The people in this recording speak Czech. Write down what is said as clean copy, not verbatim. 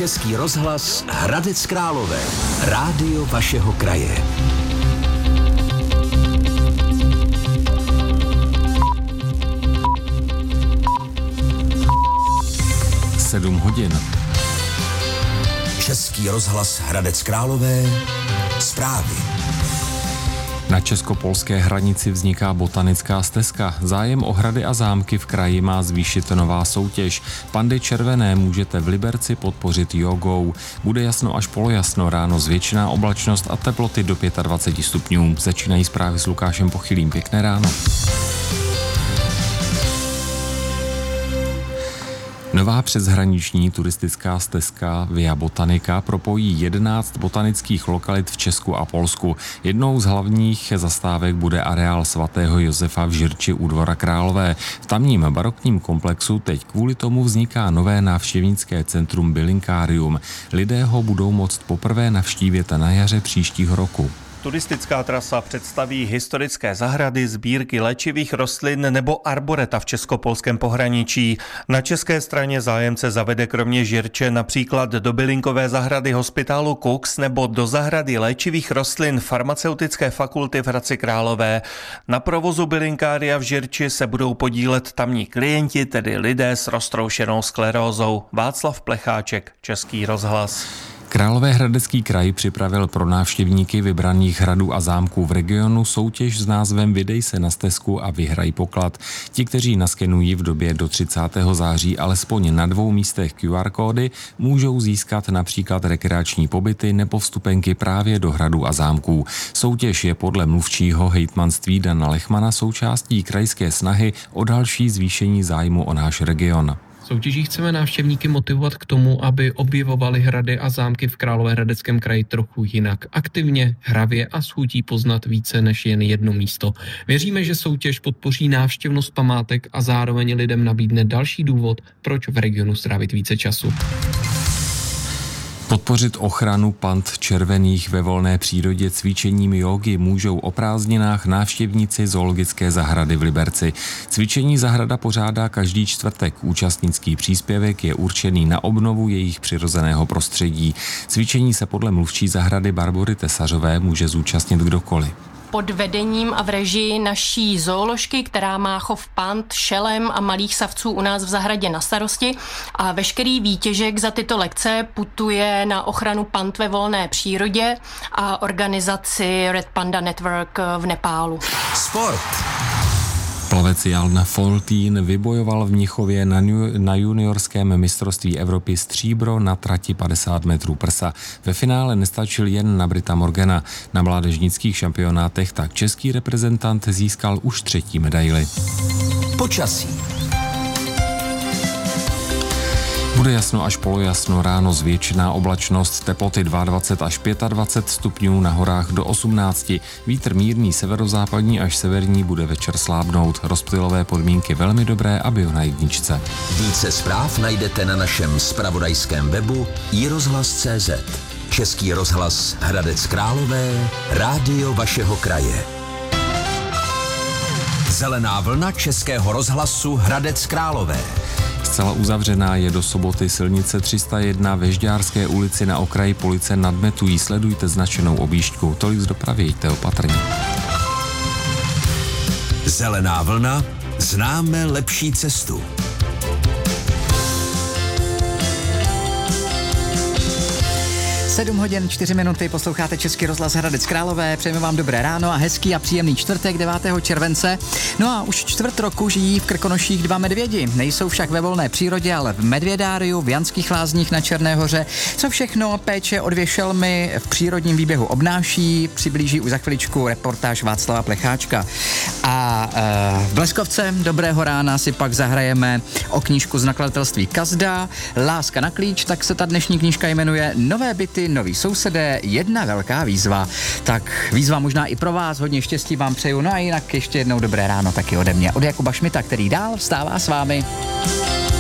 Český rozhlas Hradec Králové. Rádio vašeho kraje. Sedm hodin. Český rozhlas Hradec Králové. Zprávy. Na česko-polské hranici vzniká botanická stezka. Zájem o hrady a zámky v kraji má zvýšit nová soutěž. Pandy červené můžete v Liberci podpořit jogou. Bude jasno až polojasno, ráno zvětšená oblačnost a teploty do 25 stupňů. Začínají zprávy s Lukášem Pochylým. Pěkné ráno. Nová přeshraniční turistická stezka Via Botanica propojí 11 botanických lokalit v Česku a Polsku. Jednou z hlavních zastávek bude areál svatého Josefa v Žirči u Dvora Králové. V tamním barokním komplexu teď kvůli tomu vzniká nové návštěvnické centrum Bylinkárium. Lidé ho budou moct poprvé navštívit na jaře příštího roku. Turistická trasa představí historické zahrady, sbírky léčivých rostlin nebo arboreta v česko-polském pohraničí. Na české straně zájemce zavede kromě Žirče například do bylinkové zahrady hospitálu Kux nebo do zahrady léčivých rostlin farmaceutické fakulty v Hradci Králové. Na provozu bylinkária v Žirči se budou podílet tamní klienti, tedy lidé s roztroušenou sklerózou. Václav Plecháček, Český rozhlas. Královéhradecký kraj připravil pro návštěvníky vybraných hradů a zámků v regionu soutěž s názvem Vydej se na stezku a vyhraj poklad. Ti, kteří naskenují v době do 30. září alespoň na 2 místech QR kódy, můžou získat například rekreační pobyty nebo vstupenky právě do hradů a zámků. Soutěž je podle mluvčího hejtmanství Dana Lechmana součástí krajské snahy o další zvýšení zájmu o náš region. Soutěží chceme návštěvníky motivovat k tomu, aby objevovali hrady a zámky v Královéhradeckém kraji trochu jinak, aktivně, hravě a s chutí poznat více než jen jedno místo. Věříme, že soutěž podpoří návštěvnost památek a zároveň lidem nabídne další důvod, proč v regionu strávit více času. Podpořit ochranu pand červených ve volné přírodě cvičením jógy můžou o prázdninách návštěvníci zoologické zahrady v Liberci. Cvičení zahrada pořádá každý čtvrtek. Účastnický příspěvek je určený na obnovu jejich přirozeného prostředí. Cvičení se podle mluvčí zahrady Barbory Tesařové může zúčastnit kdokoliv. Pod vedením a v režii naší zooložky, která má chov pand, šelem a malých savců u nás v zahradě na starosti, a veškerý výtěžek za tyto lekce putuje na ochranu pand ve volné přírodě a organizaci Red Panda Network v Nepálu. Sport. Plavec Jan Foltín vybojoval v Mnichově na juniorském mistrovství Evropy stříbro na trati 50 metrů prsa. Ve finále nestačil jen na Brita Morgana. Na mládežnických šampionátech tak český reprezentant získal už 3. medaili. Počasí. Bude jasno až polojasno, ráno zvětšená oblačnost, teploty 22 až 25 stupňů, na horách do 18. Vítr mírný severozápadní až severní, bude večer slábnout. Rozptylové podmínky velmi dobré a byl na jedničce. Více zpráv najdete na našem zpravodajském webu iRozhlas.cz. Český rozhlas Hradec Králové, rádio vašeho kraje. Zelená vlna Českého rozhlasu Hradec Králové. Zcela uzavřená je do soboty silnice 301 ve Žďárské ulici na okraji Police nad Metují. Sledujte značenou objížďku. Tolik z dopravy, jeďte opatrně. Zelená vlna, známe lepší cestu. 7 hodin 4 minuty, posloucháte Český rozhlas Hradec Králové, přejeme vám dobré ráno a hezký a příjemný čtvrtek 9. července. No a už čtvrt roku žijí v Krkonoších 2 medvědi. Nejsou však ve volné přírodě, ale v medvědáriu, v Janských Lázních na Černé Hoře. Co všechno péče o 2 šelmy v přírodním výběhu obnáší, přiblíží už za chviličku reportáž Václava Plecháčka. A v Bleskovce dobrého rána si pak zahrajeme o knížku z nakladatelství Kazda. Láska na klíč, tak se ta dnešní knížka jmenuje. Nové byty, noví sousedé, jedna velká výzva. Tak výzva možná i pro vás, hodně štěstí vám přeju. No a jinak ještě jednou dobré ráno taky ode mě. Od Jakuba Šmita, který dál vstává s vámi.